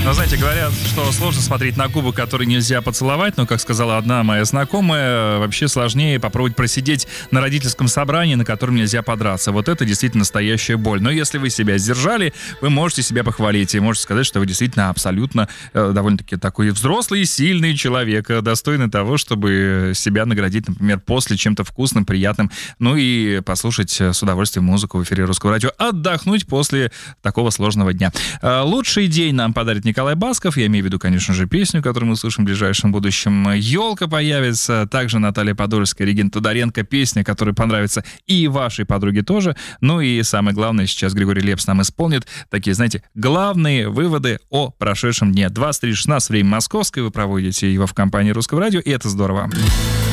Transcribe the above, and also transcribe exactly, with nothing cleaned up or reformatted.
Но, знаете, говорят, что сложно смотреть на губы, которые нельзя поцеловать, но, как сказала одна моя знакомая, вообще сложнее попробовать просидеть на родительском собрании, на котором нельзя подраться. Вот это действительно настоящая боль. Но если вы себя сдержали, вы можете себя похвалить и можете сказать, что вы действительно абсолютно э, довольно-таки такой взрослый и сильный человек, э, достойный того, чтобы себя наградить, например, после чем-то вкусным, приятным, ну и послушать с удовольствием музыку в эфире Русского радио, отдохнуть после такого сложного дня. Э, лучший день нам подарит Николай Басков, я имею в виду, конечно же, песню, которую мы услышим в ближайшем будущем. «Елка» появится, также Наталья Подольская, Регина Тодоренко, песня, которая понравится и вашей подруге тоже. Ну и самое главное, сейчас Григорий Лепс нам исполнит такие, знаете, главные выводы о прошедшем дне. двадцать три шестнадцать, время московское, вы проводите его в компании Русского радио, и это здорово.